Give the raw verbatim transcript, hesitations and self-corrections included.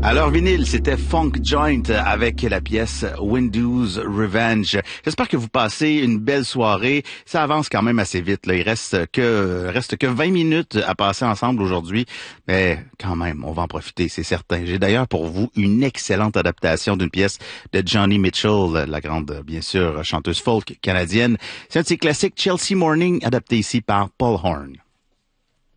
Alors vinyle, c'était Funk Joint avec la pièce Window's Revenge. J'espère que vous passez une belle soirée. Ça avance quand même assez vite, là. Il reste que reste que vingt minutes à passer ensemble aujourd'hui, mais quand même, on va en profiter, c'est certain. J'ai d'ailleurs pour vous une excellente adaptation d'une pièce de Joni Mitchell, la grande, bien sûr, chanteuse folk canadienne. C'est un de ses classiques, Chelsea Morning, adapté ici par Paul Horn.